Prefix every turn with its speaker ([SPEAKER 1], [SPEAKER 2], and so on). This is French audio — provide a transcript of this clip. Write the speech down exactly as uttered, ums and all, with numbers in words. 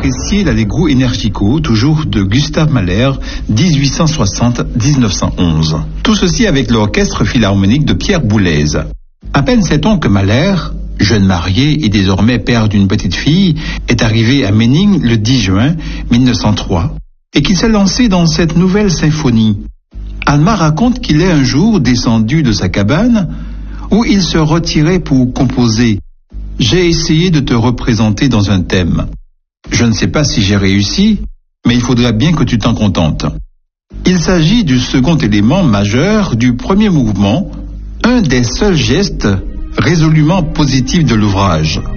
[SPEAKER 1] apprécier l'Allegro Energico, toujours de Gustav Mahler, dix-huit cent soixante à dix-neuf cent onze. Tout ceci avec l'orchestre philharmonique de Pierre Boulez. À peine sait-on que Mahler, jeune marié et désormais père d'une petite fille, est arrivé à Méning le dix juin mille neuf cent trois et qu'il s'est lancé dans cette nouvelle symphonie. Alma raconte qu'il est un jour descendu de sa cabane où il se retirait pour composer. « J'ai essayé de te représenter dans un thème. Je ne sais pas si j'ai réussi, mais il faudrait bien que tu t'en contentes. » Il s'agit du second élément majeur du premier mouvement, un des seuls gestes résolument positifs de l'ouvrage.